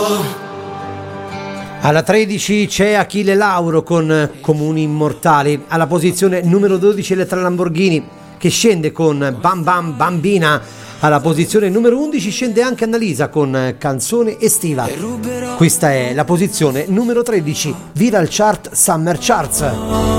Alla 13 c'è Achille Lauro con Comuni Immortali. Alla posizione numero 12 Elettra Lamborghini, che scende con Bam Bam Bambina. Alla posizione numero 11 scende anche Annalisa con Canzone estiva. Questa è la posizione numero 13 Viral Chart Summer Charts.